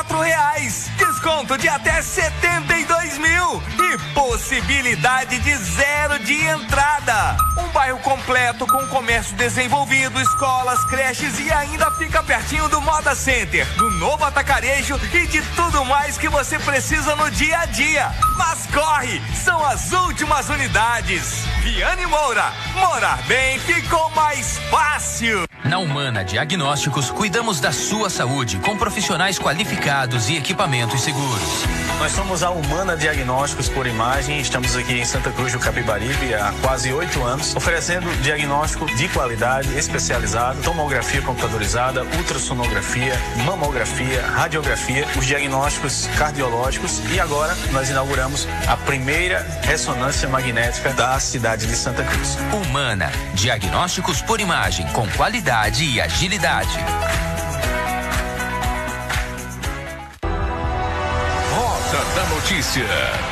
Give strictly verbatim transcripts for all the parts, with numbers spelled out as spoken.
quatro reais. Desconto de até setenta e dois mil e possibilidade de zero de entrada. Um bairro completo com comércio desenvolvido, escolas, creches e ainda fica pertinho do Moda Center, do novo atacarejo e de tudo mais que você precisa no dia a dia. Mas corre, são as últimas unidades. Viane Moura, morar bem ficou mais fácil. Na Humana Diagnósticos, cuidamos da sua saúde com profissionais qualificados e equipamentos seguros. Nós somos a Humana Diagnósticos por Imagem, estamos aqui em Santa Cruz do Capibaribe há quase oito anos, oferecendo diagnóstico de qualidade, especializado, tomografia computadorizada, ultrassonografia, mamografia, radiografia, os diagnósticos cardiológicos e agora nós inauguramos a primeira ressonância magnética da cidade de Santa Cruz. Humana Diagnósticos por Imagem, com qualidade e agilidade. Da notícia.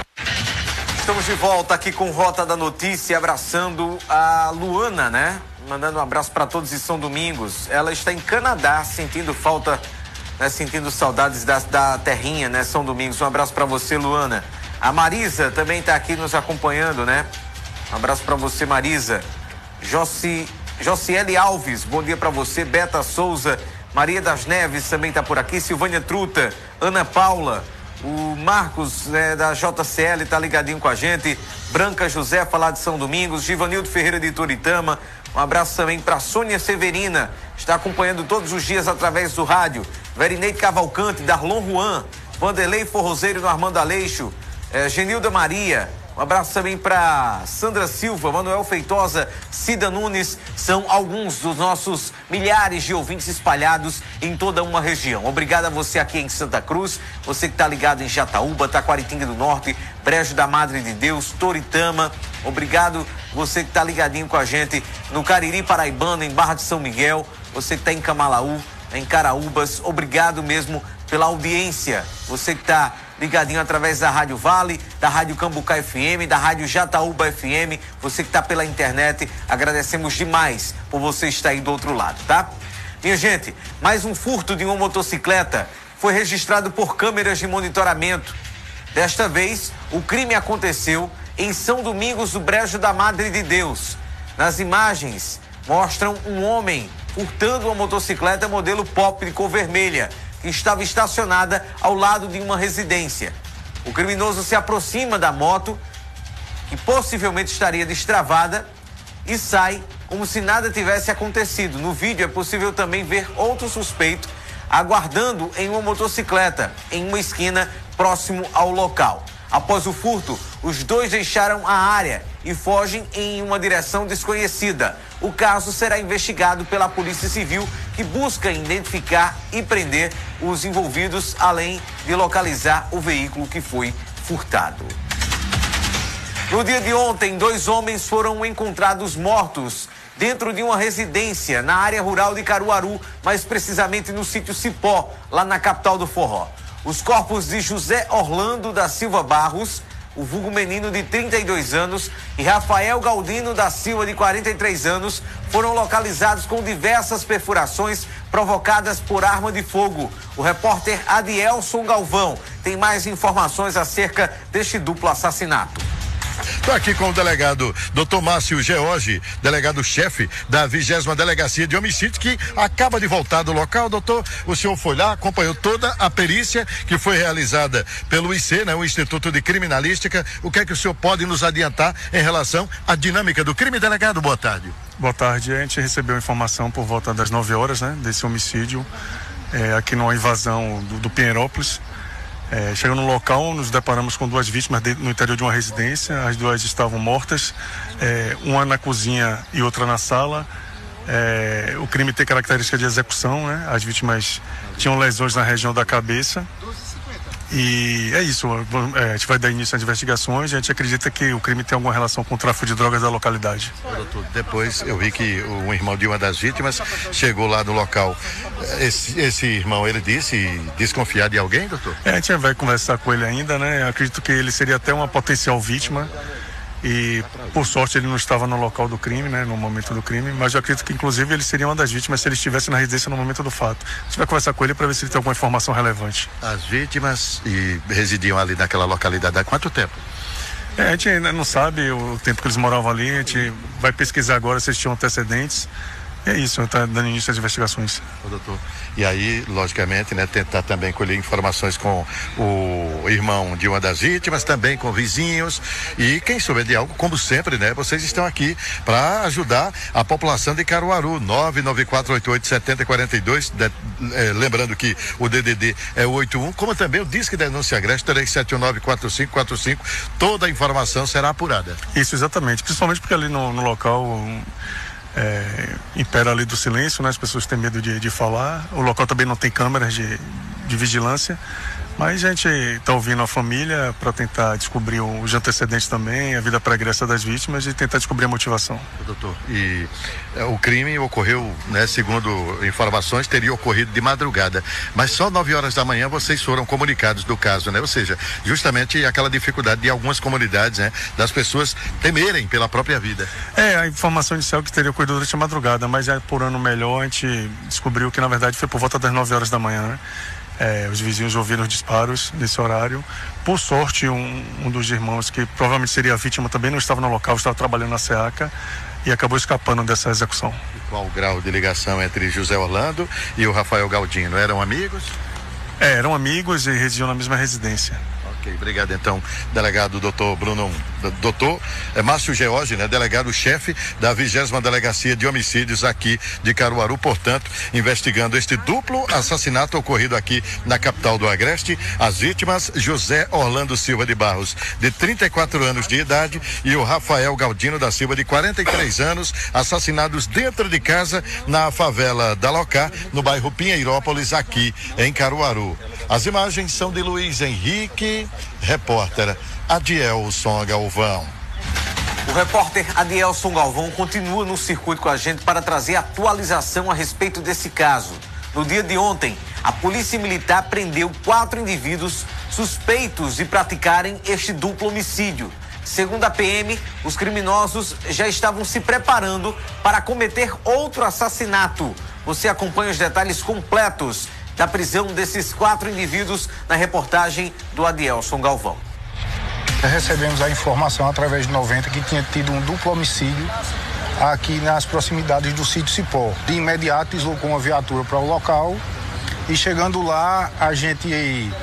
Estamos de volta aqui com Rota da Notícia, abraçando a Luana, né? Mandando um abraço para todos de São Domingos. Ela está em Canadá, sentindo falta, né? Sentindo saudades da, da terrinha, né? São Domingos. Um abraço para você, Luana. A Marisa também está aqui nos acompanhando, né? Um abraço para você, Marisa. Jossi, Josiele Alves, bom dia para você. Beta Souza, Maria das Neves também está por aqui. Silvânia Truta, Ana Paula. O Marcos, né, da J C L, tá ligadinho com a gente. Branca José, falar de São Domingos. Givanildo Ferreira de Toritama. Um abraço também para Sônia Severina, está acompanhando todos os dias através do rádio. Verineide Cavalcante, Darlon Juan, Vanderlei Forrozeiro no Armando Aleixo, eh, Genilda Maria. Um abraço também para Sandra Silva, Manuel Feitosa, Cida Nunes. São alguns dos nossos milhares de ouvintes espalhados em toda uma região. Obrigado a você aqui em Santa Cruz, você que está ligado em Jataúba, Taquaritinga do Norte, Brejo da Madre de Deus, Toritama. Obrigado você que está ligadinho com a gente no Cariri Paraibano, em Barra de São Miguel. Você que está em Camalaú, em Caraúbas. Obrigado mesmo pela audiência. Você que está ligadinho através da Rádio Vale, da Rádio Cambucá F M, da Rádio Jataúba F M, você que está pela internet, agradecemos demais por você estar aí do outro lado, tá? Minha gente, mais um furto de uma motocicleta foi registrado por câmeras de monitoramento. Desta vez, o crime aconteceu em São Domingos do Brejo da Madre de Deus. Nas imagens, mostram um homem furtando uma motocicleta modelo Pop de cor vermelha, que estava estacionada ao lado de uma residência. O criminoso se aproxima da moto, que possivelmente estaria destravada, e sai como se nada tivesse acontecido. No vídeo é possível também ver outro suspeito aguardando em uma motocicleta, em uma esquina próximo ao local. Após o furto, os dois deixaram a área e fogem em uma direção desconhecida. O caso será investigado pela Polícia Civil, que busca identificar e prender os envolvidos, além de localizar o veículo que foi furtado. No dia de ontem, dois homens foram encontrados mortos dentro de uma residência na área rural de Caruaru, mais precisamente no sítio Cipó, lá na capital do forró. Os corpos de José Orlando da Silva Barros, o vulgo menino de trinta e dois anos, e Rafael Galdino da Silva, de quarenta e três anos, foram localizados com diversas perfurações provocadas por arma de fogo. O repórter Adielson Galvão tem mais informações acerca deste duplo assassinato. Estou aqui com o delegado doutor Márcio George, delegado-chefe da vigésima Delegacia de Homicídios, que acaba de voltar do local. Doutor, o senhor foi lá, acompanhou toda a perícia que foi realizada pelo I C, né, o Instituto de Criminalística. O que é que o senhor pode nos adiantar em relação à dinâmica do crime? Delegado, boa tarde. Boa tarde. A gente recebeu informação por volta das nove horas, né, desse homicídio, é, aqui numa invasão do, do Pinheirópolis. É, chegando no local, nos deparamos com duas vítimas de, no interior de uma residência. As duas estavam mortas, é, uma na cozinha e outra na sala. É, o crime tem característica de execução, né? As vítimas tinham lesões na região da cabeça. E é isso, é, a gente vai dar início às investigações. A gente acredita que o crime tem alguma relação com o tráfico de drogas da localidade. Doutor, depois eu vi que um irmão de uma das vítimas chegou lá no local. Esse, esse irmão, ele disse desconfiar de alguém, doutor? É, a gente vai conversar com ele ainda, né? Eu acredito que ele seria até uma potencial vítima. E, por sorte, ele não estava no local do crime, né, no momento do crime, mas eu acredito que, inclusive, ele seria uma das vítimas se ele estivesse na residência no momento do fato. A gente vai conversar com ele para ver se ele tem alguma informação relevante. As vítimas e residiam ali naquela localidade há quanto tempo? É, a gente ainda não sabe o tempo que eles moravam ali, a gente vai pesquisar agora se eles tinham antecedentes. É isso, está dando início às investigações. Ô, doutor, e aí, logicamente, né, tentar também colher informações com o irmão de uma das vítimas, também com vizinhos, e quem souber de algo, como sempre, né, vocês estão aqui para ajudar a população de Caruaru. Nove nove quatro oito oito sete zero quatro dois, de, é, lembrando que o D D D é oito um, como também o Disque Denúncia Agreste três sete um nove quatro cinco quatro cinco. Toda a informação será apurada. Isso, exatamente, principalmente porque ali no, no local É, impera a lei do silêncio, né? As pessoas têm medo de, de falar. O local também não tem câmeras de, de vigilância, mas a gente está ouvindo a família para tentar descobrir os antecedentes também, a vida pregressa das vítimas e tentar descobrir a motivação. Doutor, e é, o crime ocorreu, né, segundo informações, teria ocorrido de madrugada, mas só nove horas da manhã vocês foram comunicados do caso, né? Ou seja, justamente aquela dificuldade de algumas comunidades, né, das pessoas temerem pela própria vida. É, a informação inicial que teria ocorrido durante a madrugada, mas já apurando melhor, a gente descobriu que na verdade foi por volta das nove horas da manhã, né? É, os vizinhos ouviram os disparos nesse horário. Por sorte, um, um dos irmãos, que provavelmente seria a vítima, também não estava no local, estava trabalhando na SEACA e acabou escapando dessa execução. E qual o grau de ligação entre José Orlando e o Rafael Galdino? Eram amigos? É, eram amigos e residiam na mesma residência. Ok, obrigado então, delegado doutor Bruno, doutor é, Márcio George, né, delegado-chefe da vigésima Delegacia de Homicídios aqui de Caruaru, portanto, investigando este duplo assassinato ocorrido aqui na capital do Agreste. As vítimas, José Orlando Silva de Barros, de trinta e quatro anos de idade, e o Rafael Galdino da Silva, de quarenta e três anos, assassinados dentro de casa na favela da Locá, no bairro Pinheirópolis, aqui em Caruaru. As imagens são de Luiz Henrique, repórter Adielson Galvão. O repórter Adielson Galvão continua no circuito com a gente para trazer atualização a respeito desse caso. No dia de ontem, a Polícia Militar prendeu quatro indivíduos suspeitos de praticarem este duplo homicídio. Segundo a P M, os criminosos já estavam se preparando para cometer outro assassinato. Você acompanha os detalhes completos da prisão desses quatro indivíduos na reportagem do Adielson Galvão. Recebemos a informação através de noventa que tinha tido um duplo homicídio aqui nas proximidades do sítio Cipó. De imediato deslocou uma viatura para o local e chegando lá a gente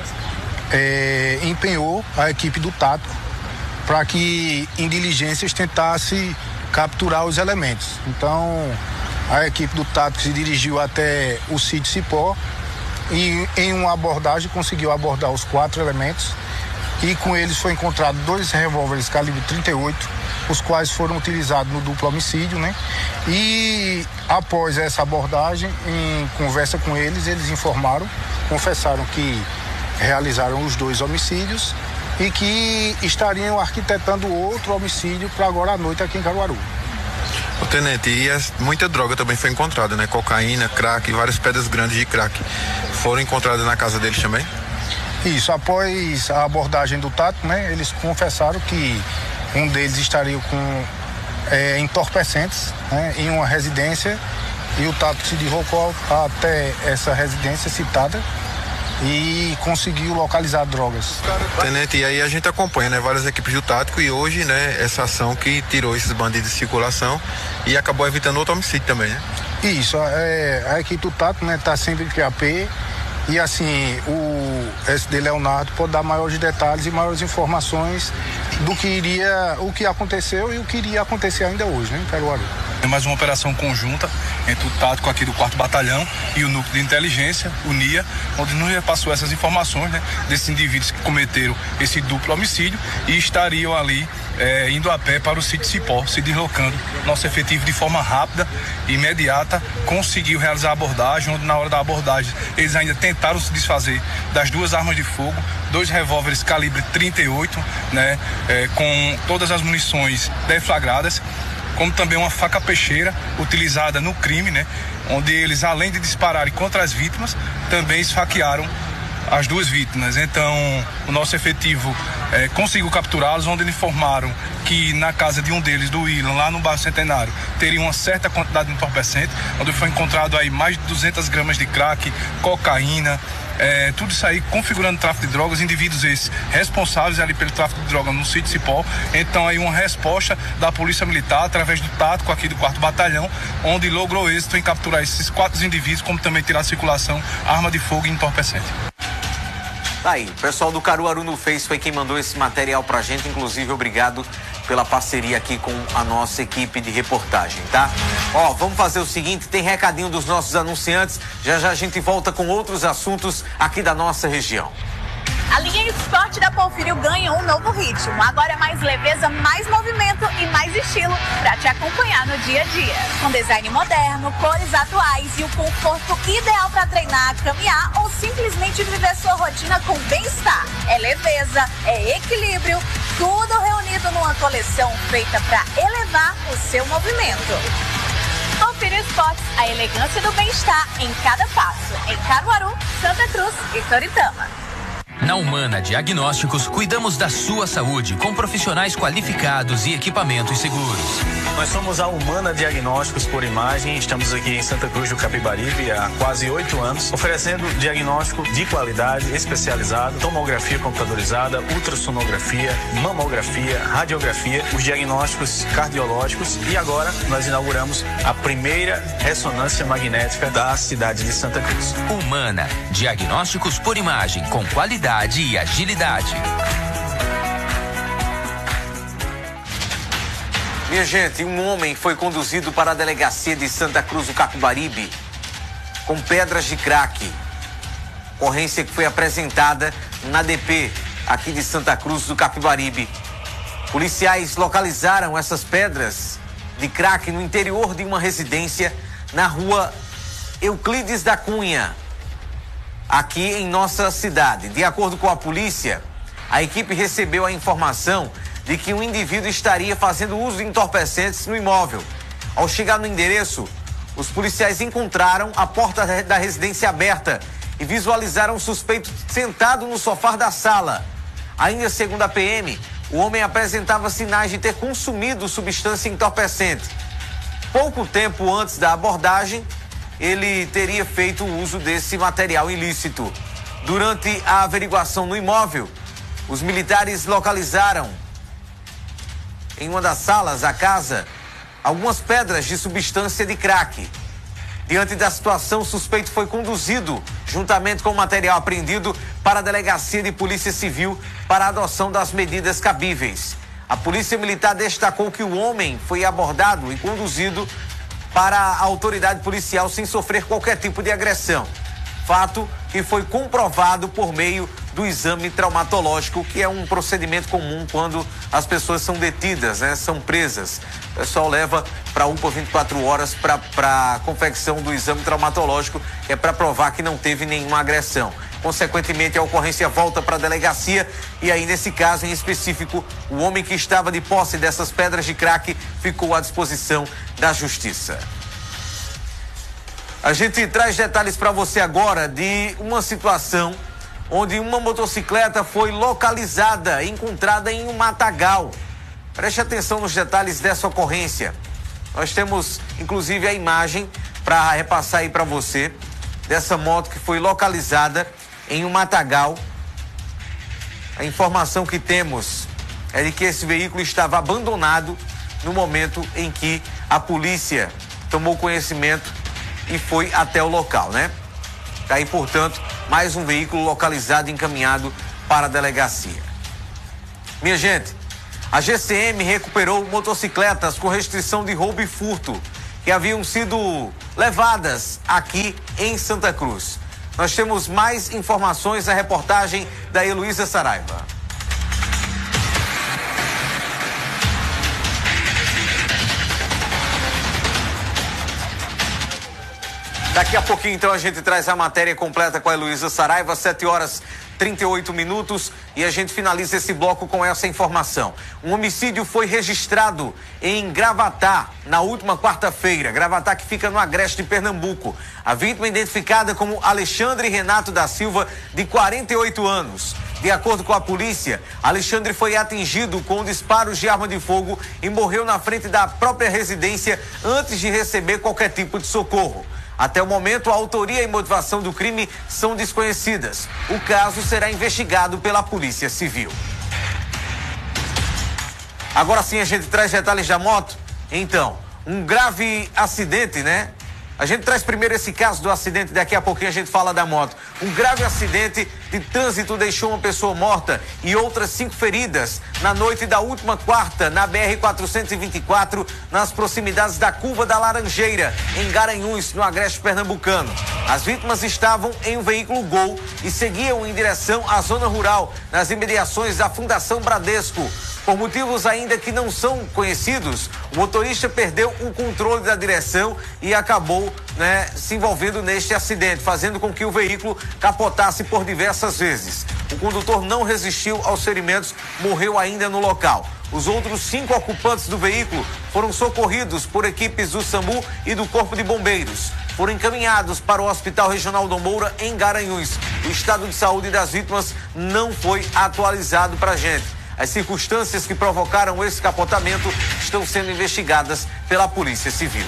é, empenhou a equipe do Tático para que em diligências tentasse capturar os elementos. Então a equipe do Tático se dirigiu até o sítio Cipó e em uma abordagem conseguiu abordar os quatro elementos e com eles foi encontrado dois revólveres calibre trinta e oito, os quais foram utilizados no duplo homicídio, né? E após essa abordagem, em conversa com eles, eles informaram, confessaram que realizaram os dois homicídios e que estariam arquitetando outro homicídio para agora à noite aqui em Caruaru. O tenente, e as, muita droga também foi encontrada, né? Cocaína, crack, várias pedras grandes de crack. Foram encontradas na casa deles também? Isso, após a abordagem do Tático, né? Eles confessaram que um deles estaria com é, entorpecentes, né, em uma residência e o Tático se deslocou até essa residência citada e conseguiu localizar drogas. Tenente, e aí a gente acompanha, né, várias equipes do Tático e hoje, né, essa ação que tirou esses bandidos de circulação e acabou evitando outro homicídio também, né? Isso, é, a equipe do Tático, né, tá sempre em Q A P e assim, o S D Leonardo pode dar maiores detalhes e maiores informações do que iria, o que aconteceu e o que iria acontecer ainda hoje, né, em Caruaru. É mais uma operação conjunta entre o Tático aqui do quarto Batalhão e o Núcleo de Inteligência, o N I A, onde nos repassou essas informações, né, desses indivíduos que cometeram esse duplo homicídio e estariam ali é, indo a pé para o sítio Cipó, se deslocando. Nosso efetivo, de forma rápida e imediata, conseguiu realizar a abordagem, onde na hora da abordagem eles ainda tentaram se desfazer das duas armas de fogo, dois revólveres calibre trinta e oito, né, é, com todas as munições deflagradas, como também uma faca peixeira utilizada no crime, né, onde eles, além de dispararem contra as vítimas, também esfaquearam as duas vítimas. Então, o nosso efetivo é, conseguiu capturá-los, onde eles informaram que na casa de um deles, do Willan, lá no bairro Centenário, teria uma certa quantidade de entorpecente, onde foi encontrado aí mais de duzentas gramas de crack, cocaína, É, tudo isso aí configurando tráfico de drogas, indivíduos esses responsáveis ali pelo tráfico de drogas no sítio Cipó. Então aí uma resposta da Polícia Militar através do tático aqui do quarto Batalhão, onde logrou êxito em capturar esses quatro indivíduos, como também tirar a circulação, arma de fogo e entorpecente. Tá aí, o pessoal do Caruaru no Face foi quem mandou esse material pra gente, inclusive obrigado pela parceria aqui com a nossa equipe de reportagem, tá? Ó, vamos fazer o seguinte, tem recadinho dos nossos anunciantes, já já a gente volta com outros assuntos aqui da nossa região. A linha Sport da Porfírio ganha um novo ritmo. Agora é mais leveza, mais movimento e mais estilo para te acompanhar no dia a dia. Com design moderno, cores atuais e o conforto ideal para treinar, caminhar ou simplesmente viver sua rotina com bem-estar. É leveza, é equilíbrio, tudo reunido numa coleção feita para elevar o seu movimento. Porfírio Sports, a elegância do bem-estar em cada passo. Em Caruaru, Santa Cruz e Toritama. Na Humana Diagnósticos, cuidamos da sua saúde com profissionais qualificados e equipamentos seguros. Nós somos a Humana Diagnósticos por Imagem, estamos aqui em Santa Cruz do Capibaribe há quase oito anos, oferecendo diagnóstico de qualidade, especializado, tomografia computadorizada, ultrassonografia, mamografia, radiografia, os diagnósticos cardiológicos e agora nós inauguramos a primeira ressonância magnética da cidade de Santa Cruz. Humana Diagnósticos por Imagem, com qualidade e agilidade. Minha gente, um homem foi conduzido para a delegacia de Santa Cruz do Capibaribe com pedras de crack. Ocorrência que foi apresentada na D P aqui de Santa Cruz do Capibaribe. Policiais localizaram essas pedras de crack no interior de uma residência na rua Euclides da Cunha, aqui em nossa cidade. De acordo com a polícia, a equipe recebeu a informação de que um indivíduo estaria fazendo uso de entorpecentes no imóvel. Ao chegar no endereço, os policiais encontraram a porta da residência aberta e visualizaram o suspeito sentado no sofá da sala. Ainda segundo a P M, o homem apresentava sinais de ter consumido substância entorpecente. Pouco tempo antes da abordagem, ele teria feito uso desse material ilícito. Durante a averiguação no imóvel, os militares localizaram em uma das salas da casa algumas pedras de substância de crack. Diante da situação, o suspeito foi conduzido, juntamente com o material apreendido, para a Delegacia de Polícia Civil para a adoção das medidas cabíveis. A Polícia Militar destacou que o homem foi abordado e conduzido para a autoridade policial sem sofrer qualquer tipo de agressão. Fato que foi comprovado por meio do exame traumatológico, que é um procedimento comum quando as pessoas são detidas, né? São presas. O pessoal leva para a U P A vinte e quatro horas para a confecção do exame traumatológico, que é para provar que não teve nenhuma agressão. Consequentemente, a ocorrência volta para a delegacia e aí, nesse caso em específico, o homem que estava de posse dessas pedras de crack ficou à disposição da justiça. A gente traz detalhes para você agora de uma situação onde uma motocicleta foi localizada, encontrada em um matagal. Preste atenção nos detalhes dessa ocorrência. Nós temos, inclusive, a imagem para repassar aí para você dessa moto que foi localizada em um matagal. A informação que temos é de que esse veículo estava abandonado no momento em que a polícia tomou conhecimento e foi até o local, né? Daí, portanto, mais um veículo localizado e encaminhado para a delegacia. Minha gente, a G C M recuperou motocicletas com restrição de roubo e furto que haviam sido levadas aqui em Santa Cruz. Nós temos mais informações na reportagem da Heloísa Saraiva. Daqui a pouquinho, então, a gente traz a matéria completa com a Heloísa Saraiva, sete horas trinta e oito minutos e a gente finaliza esse bloco com essa informação. Um homicídio foi registrado em Gravatá na última quarta-feira. Gravatá, que fica no Agreste de Pernambuco. A vítima identificada como Alexandre Renato da Silva, de quarenta e oito anos. De acordo com a polícia, Alexandre foi atingido com disparos de arma de fogo e morreu na frente da própria residência antes de receber qualquer tipo de socorro. Até o momento, a autoria e motivação do crime são desconhecidas. O caso será investigado pela Polícia Civil. Agora sim, a gente traz detalhes da moto. Então, um grave acidente, né? A gente traz primeiro esse caso do acidente, daqui a pouquinho a gente fala da moto. Um grave acidente de trânsito deixou uma pessoa morta e outras cinco feridas na noite da última quarta, na B R quatrocentos e vinte e quatro, nas proximidades da Curva da Laranjeira, em Garanhuns, no Agreste Pernambucano. As vítimas estavam em um veículo Gol e seguiam em direção à zona rural, nas imediações da Fundação Bradesco. Por motivos ainda que não são conhecidos, o motorista perdeu o controle da direção e acabou, né, se envolvendo neste acidente, fazendo com que o veículo capotasse por diversas vezes. O condutor não resistiu aos ferimentos, morreu ainda no local. Os outros cinco ocupantes do veículo foram socorridos por equipes do SAMU e do Corpo de Bombeiros. Foram encaminhados para o Hospital Regional Dom Moura, em Garanhuns. O estado de saúde das vítimas não foi atualizado para a gente. As circunstâncias que provocaram esse capotamento estão sendo investigadas pela Polícia Civil.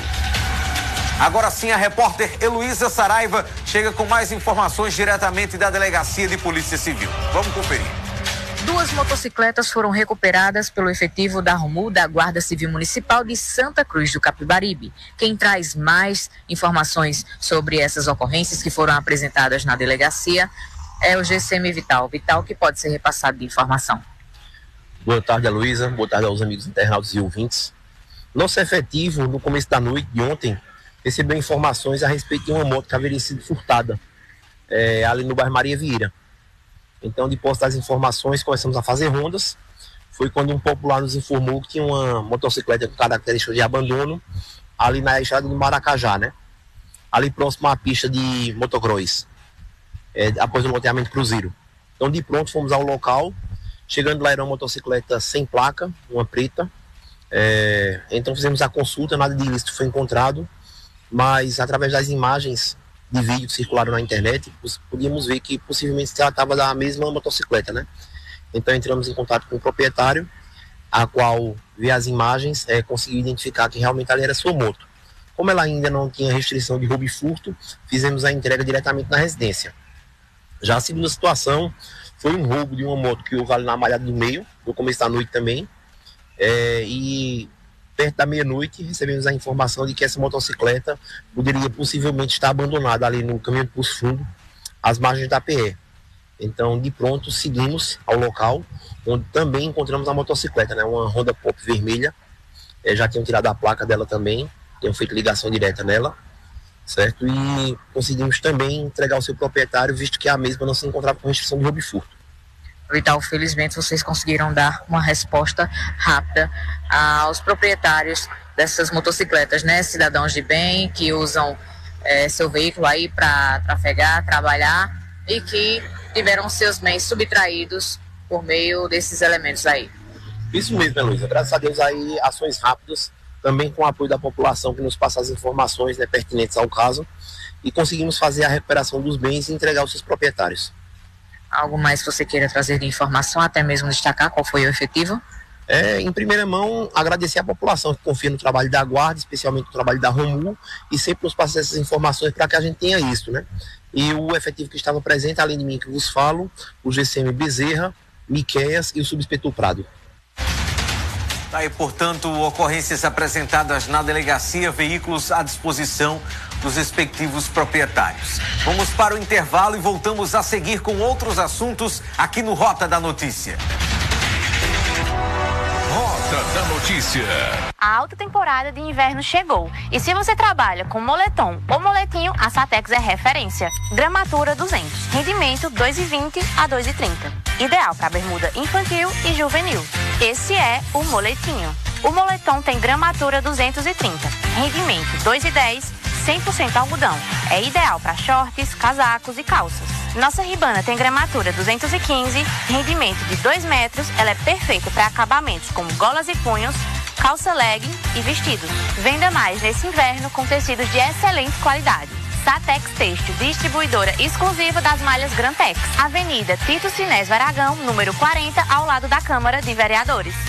Agora sim, a repórter Heloísa Saraiva chega com mais informações diretamente da Delegacia de Polícia Civil. Vamos conferir. Duas motocicletas foram recuperadas pelo efetivo da ROMU da Guarda Civil Municipal de Santa Cruz do Capibaribe. Quem traz mais informações sobre essas ocorrências que foram apresentadas na delegacia é o G C M Vital. Vital, que pode ser repassado de informação. Boa tarde, Heloísa. Boa tarde aos amigos internautas e ouvintes. Nosso efetivo, no começo da noite de ontem, recebeu informações a respeito de uma moto que haveria sido furtada é, ali no bairro Maria Vieira. Então, de posse das informações, começamos a fazer rondas. Foi quando um popular nos informou que tinha uma motocicleta com característica de abandono ali na estrada do Maracajá, né? Ali próximo à pista de motocross, é, após o loteamento Cruzeiro. Então, de pronto, fomos ao local. Chegando lá, era uma motocicleta sem placa, uma preta. É, então fizemos a consulta, nada de ilícito foi encontrado, mas através das imagens de vídeo que circularam na internet, podíamos ver que possivelmente se tratava da mesma motocicleta, né? Então entramos em contato com o proprietário, a qual, via as imagens, é, conseguiu identificar que realmente ali era sua moto. Como ela ainda não tinha restrição de roubo e furto, fizemos a entrega diretamente na residência. Já a segunda situação foi um roubo de uma moto que houve ali na Malhada do Meio, no começo da noite também. É, e perto da meia-noite recebemos a informação de que essa motocicleta poderia possivelmente estar abandonada ali no caminho de Poço Fundo, às margens da P E. Então, de pronto, seguimos ao local, onde também encontramos a motocicleta, né, uma Honda Pop vermelha. É, já tinham tirado a placa dela também, tinham feito ligação direta nela, certo? E conseguimos também entregar ao seu proprietário, visto que a mesma não se encontrava com restrição de roubo e furto. Vital, felizmente vocês conseguiram dar uma resposta rápida aos proprietários dessas motocicletas, né? Cidadãos de bem que usam é, seu veículo aí para trafegar, trabalhar e que tiveram seus bens subtraídos por meio desses elementos aí. Isso mesmo, Heloísa. Graças a Deus aí, ações rápidas, também com o apoio da população que nos passa as informações, né, pertinentes ao caso, e conseguimos fazer a recuperação dos bens e entregar aos seus proprietários. Algo mais que você queira trazer de informação, até mesmo destacar qual foi o efetivo? É, em primeira mão, agradecer a população que confia no trabalho da Guarda, especialmente no trabalho da ROMU, e sempre nos passa essas informações para que a gente tenha isso, né? E o efetivo que estava presente, além de mim que vos falo, o G C M Bezerra, Miqueias e o Subinspetor Prado. Tá aí, portanto, ocorrências apresentadas na delegacia, veículos à disposição dos respectivos proprietários. Vamos para o intervalo e voltamos a seguir com outros assuntos aqui no Rota da Notícia. Rota da Notícia. A alta temporada de inverno chegou e se você trabalha com moletom ou moletinho, a Satex é referência. Gramatura duzentos, rendimento dois e vinte a dois e trinta. Ideal para bermuda infantil e juvenil. Esse é o moletinho. O moletom tem gramatura duzentos e trinta, rendimento dois e dez, cem por cento algodão. É ideal para shorts, casacos e calças. Nossa Ribana tem gramatura duzentos e quinze, rendimento de dois metros, ela é perfeita para acabamentos como golas e punhos, calça legging e vestidos. Venda mais nesse inverno com tecidos de excelente qualidade. Satex Têxtil, distribuidora exclusiva das malhas Grantex. Avenida Tito Sinésio Aragão, número quarenta, ao lado da Câmara de Vereadores.